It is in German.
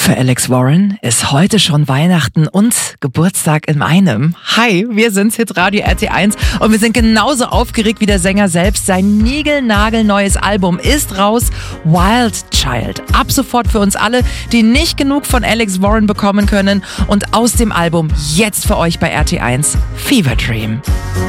Für Alex Warren ist heute schon Weihnachten und Geburtstag in einem. Hi, wir sind's, Hitradio RT1 und wir sind genauso aufgeregt wie der Sänger selbst. Sein niegelnagelneues Album ist raus, Wild Child. Ab sofort für uns alle, die nicht genug von Alex Warren bekommen können. Und aus dem Album jetzt für euch bei RT1 Fever Dream.